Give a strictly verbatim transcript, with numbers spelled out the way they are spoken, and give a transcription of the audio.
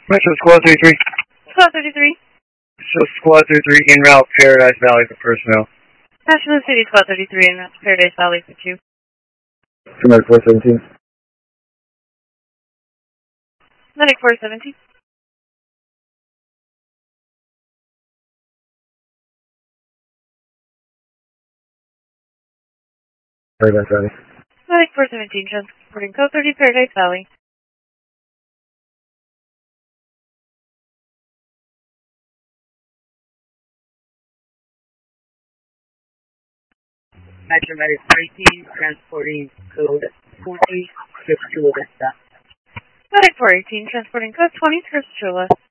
Metro Squad thirty-three. Squad thirty-three. So Squad thirty-three, en route Paradise Valley for personnel. National City Squad thirty-three and Paradise Valley for two. Medic four seventeen. Medic four seventeen. Paradise Valley. Medic four seventeen, transporting code thirty, Paradise Valley. Metro Medic thirteen, transporting code twenty, Chris Chula. Medic four eighteen, transporting code twenty, Chris Chula.